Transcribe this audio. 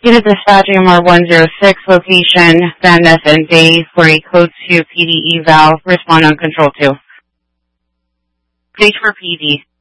Unit dispatch AMR 106, location Van Ness and Bay for a code 2 PD eval. Respond on control 2. Stage for PD.